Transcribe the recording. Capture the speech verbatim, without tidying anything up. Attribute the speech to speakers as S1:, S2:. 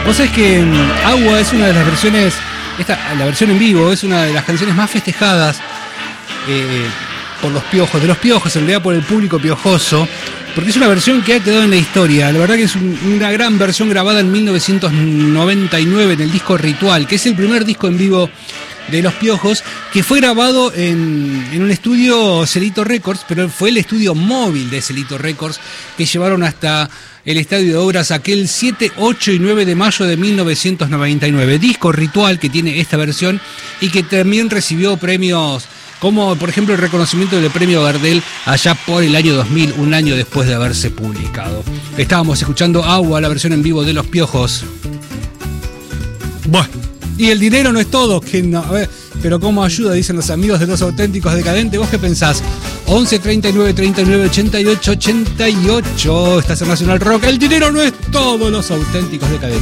S1: Vos sabés que Agua es una de las versiones, esta, la versión en vivo es una de las canciones más festejadas eh, por los piojos, de los piojos, en realidad por el público piojoso, porque es una versión que ha quedado en la historia. La verdad que es un, una gran versión grabada en mil novecientos noventa y nueve en el disco Ritual, que es el primer disco en vivo de Los Piojos, que fue grabado en, en un estudio Celito Records, pero fue el estudio móvil de Celito Records que llevaron hasta el Estadio de Obras aquel siete, ocho y nueve de mayo de mil novecientos noventa y nueve. Disco Ritual que tiene esta versión y que también recibió premios como, por ejemplo, el reconocimiento del premio Gardel allá por el año dos mil, un año después de haberse publicado. Estábamos escuchando Agua, la versión en vivo de Los Piojos. Bueno. Y el dinero no es todo, que no, a ver, pero cómo ayuda, dicen los amigos de Los Auténticos Decadentes. ¿Vos qué pensás? once, treinta y nueve, treinta y nueve, ochenta y ocho, ochenta y ocho. Estás en Nacional Rock. El dinero no es todo, Los Auténticos Decadentes.